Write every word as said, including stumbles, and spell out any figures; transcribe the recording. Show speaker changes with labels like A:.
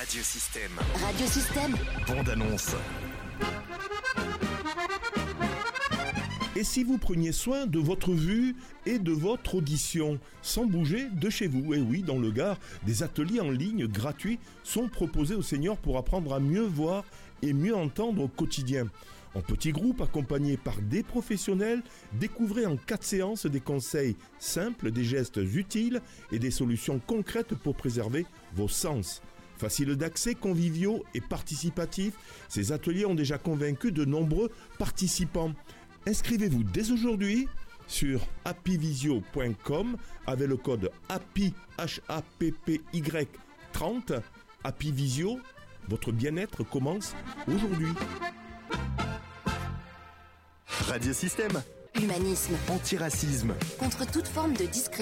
A: Radiosystème.
B: Radiosystème.
A: Bande-annonce.
C: Et si vous preniez soin de votre vue et de votre audition, sans bouger de chez vous? Et oui, dans le Gard, des ateliers en ligne gratuits sont proposés aux seniors pour apprendre à mieux voir et mieux entendre au quotidien. En petits groupes, accompagnés par des professionnels, découvrez en quatre séances des conseils simples, des gestes utiles et des solutions concrètes pour préserver vos sens. Faciles d'accès, conviviaux et participatifs, ces ateliers ont déjà convaincu de nombreux participants. Inscrivez-vous dès aujourd'hui sur happy visio point com avec le code HAPPY, H A P P Y trente. Happy Visio, votre bien-être commence aujourd'hui.
A: Radiosystème.
B: Humanisme.
A: Antiracisme.
B: Contre toute forme de discrimination.